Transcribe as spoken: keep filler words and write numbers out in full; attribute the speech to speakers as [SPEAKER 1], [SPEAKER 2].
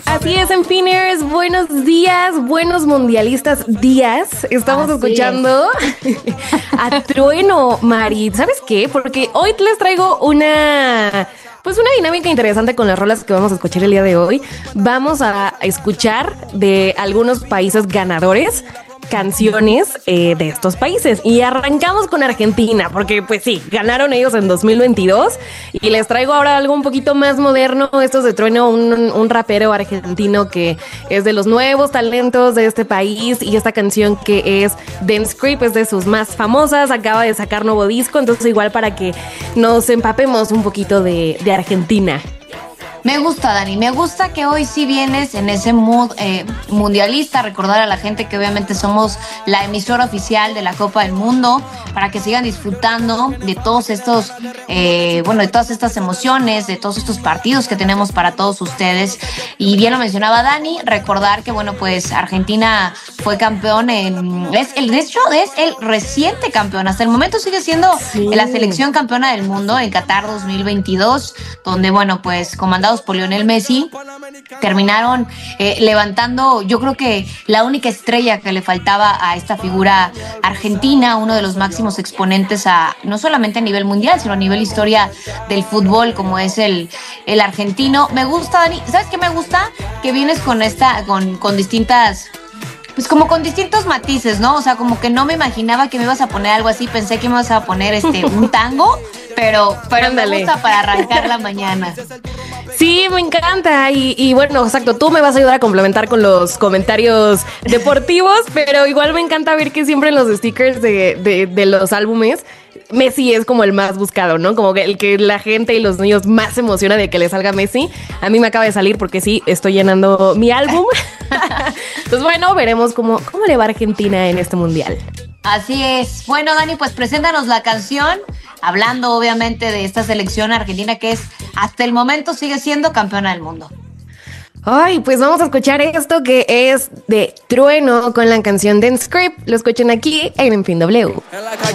[SPEAKER 1] Así es, Enfiners, buenos días, buenos mundialistas días. Estamos Así escuchando a Trueno, Mari. ¿Sabes qué? Porque hoy les traigo una... Pues una dinámica interesante con las rolas que vamos a escuchar el día de hoy. Vamos a escuchar de algunos países ganadores canciones eh, de estos países. Y arrancamos con Argentina, porque pues sí, ganaron ellos en dos mil veintidós. Y les traigo ahora algo un poquito más moderno. Estos de Trueno, un, un rapero argentino que es de los nuevos talentos de este país. Y esta canción que es Dance Creep es de sus más famosas. Acaba de sacar nuevo disco, entonces igual para que nos empapemos un poquito de, de Argentina.
[SPEAKER 2] Me gusta, Dani, me gusta que hoy sí vienes en ese mood eh, mundialista, recordar a la gente que obviamente somos la emisora oficial de la Copa del Mundo, para que sigan disfrutando de todos estos, eh, bueno, de todas estas emociones, de todos estos partidos que tenemos para todos ustedes. Y bien lo mencionaba Dani, recordar que, bueno, pues Argentina fue campeón en, es el, de hecho es el reciente campeón, hasta el momento sigue siendo sí. la selección campeona del mundo en Qatar dos mil veintidós, donde, bueno, pues comandado por Lionel Messi, terminaron eh, levantando, yo creo que la única estrella que le faltaba a esta figura argentina, uno de los máximos exponentes a no solamente a nivel mundial, sino a nivel historia del fútbol, como es el, el argentino. Me gusta, Dani, ¿sabes qué me gusta? Que vienes con esta, con, con distintas... Pues como con distintos matices, ¿no? O sea, como que no me imaginaba que me ibas a poner algo así, pensé que me ibas a poner este un tango, pero, pero me gusta para arrancar la mañana.
[SPEAKER 1] Sí, me encanta. Y, y bueno, exacto, tú me vas a ayudar a complementar con los comentarios deportivos, pero igual me encanta ver que siempre en los stickers de, de, de los álbumes Messi es como el más buscado, ¿no? Como que el que la gente y los niños más se emociona de que le salga Messi. A mí me acaba de salir porque sí, estoy llenando mi álbum. Pues bueno, veremos cómo, cómo le va a Argentina en este mundial.
[SPEAKER 2] Así es. Bueno, Dani, pues preséntanos la canción, hablando obviamente de esta selección argentina que es, hasta el momento sigue siendo campeona del mundo.
[SPEAKER 1] Ay, pues vamos a escuchar esto que es de Trueno con la canción Dance Creep. Lo escuchan aquí en En Fin W.